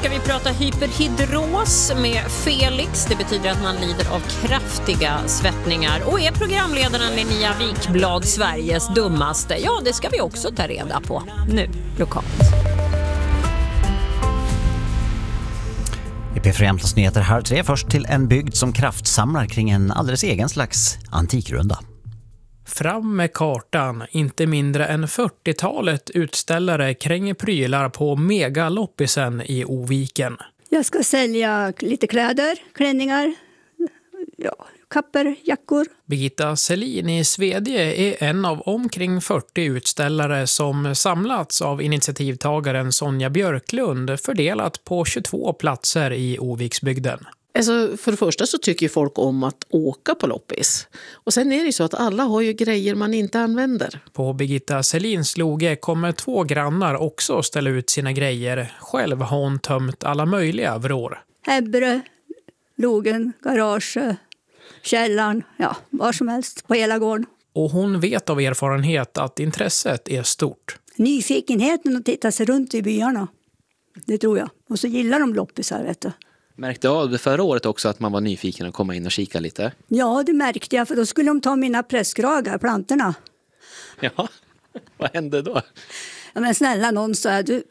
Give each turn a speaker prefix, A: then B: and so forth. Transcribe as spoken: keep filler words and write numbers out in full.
A: ska vi prata hyperhidros med Felix. Det betyder att man lider av kraftiga svettningar. Och är programledaren Linnea Wikblad Sveriges dummaste? Ja, det ska vi också ta reda på nu lokalt.
B: I P fyra Jämtlands nyheter här tre först till en bygd som kraftsamlar kring en alldeles egen slags antikrunda.
C: Fram med kartan, inte mindre än fyrtiotalet utställare kränger prylar på megaloppisen i Oviken.
D: Jag ska sälja lite kläder, klänningar, ja, kappor, jackor.
C: Birgitta Selin i Svedje är en av omkring fyrtio utställare som samlats av initiativtagaren Sonja Björklund fördelat på tjugotvå platser i Oviksbygden.
E: Alltså för det första så tycker folk om att åka på loppis. Och sen är det ju så att alla har ju grejer man inte använder.
C: På Birgitta Selins loge kommer två grannar också ställa ut sina grejer. Själv har hon tömt alla möjliga vrår.
D: Häbbre, logen, garage, källan, ja, var som helst på hela gården.
C: Och hon vet av erfarenhet att intresset är stort.
D: Nyfikenheten att titta sig runt i byarna, det tror jag. Och så gillar de loppisar, vet du.
F: Märkte jag det förra året också att man var nyfiken att komma in och kika lite?
D: Ja, det märkte jag, för då skulle de ta mina presskragar, plantorna.
F: Ja, vad hände då?
D: Ja, men snälla någon sa, du